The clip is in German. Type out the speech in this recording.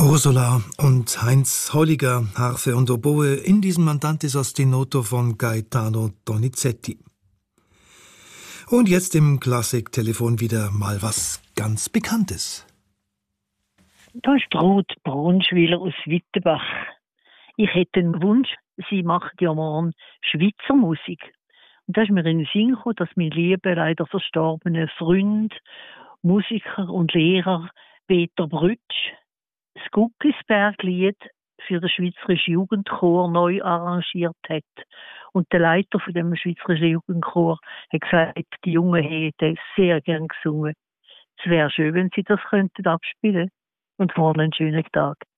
Ursula und Heinz Holliger, Harfe und Oboe in diesem Andante sostenuto von Gaetano Donizetti. Und jetzt im Klassiktelefon wieder mal was ganz Bekanntes. Da ist Ruth Brunschwiller aus Wittenbach. Ich hätte einen Wunsch, sie macht ja morgen Schweizer Musik. Und da ist mir in den Sinn gekommen, dass mein lieber, leider verstorbene Freund, Musiker und Lehrer Peter Brütsch das Guckisberg-Lied für den Schweizerischen Jugendchor neu arrangiert hat. Und der Leiter von dem Schweizerischen Jugendchor hat gesagt, die Jungen hätten sehr gern gesungen. Es wäre schön, wenn sie das könnten abspielen. Und morgen einen schönen Tag.